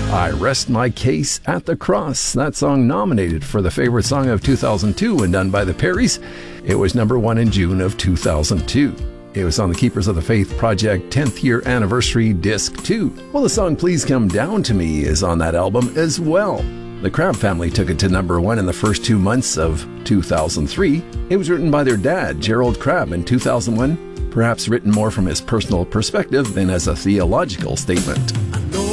I Rest My Case at the Cross. That song nominated for the favorite song of 2002 when done by the Perrys. It was number 1 in June of 2002. It was on the Keepers of the Faith Project 10th year anniversary disc 2. Well, the song Please Come Down to Me is on that album as well. The Crabb family took it to number 1 in the first 2 months of 2003. It was written by their dad, Gerald Crabb, in 2001, perhaps written more from his personal perspective than as a theological statement.